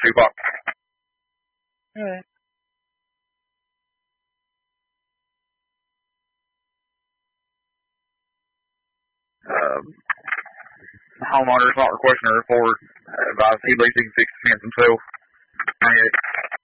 2 o'clock. All right. The homeowner is not requesting a report. Advise he believes he can fix the fence himself.